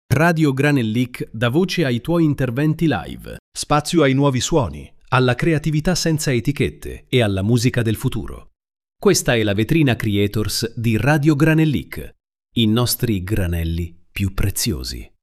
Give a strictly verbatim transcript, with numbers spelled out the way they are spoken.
Radio Granellic dà voce ai tuoi interventi live, spazio ai nuovi suoni, alla creatività senza etichette e alla musica del futuro. Questa è la vetrina Creators di Radio Granellic, i nostri granelli più preziosi.